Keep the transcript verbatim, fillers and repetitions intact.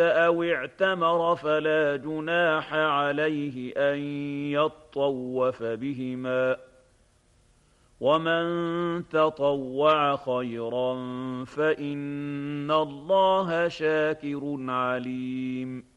أو اعتمر فلا جناح عليه أن يطوف بهما، ومن تطوع خيرا فإن الله شاكر عليم.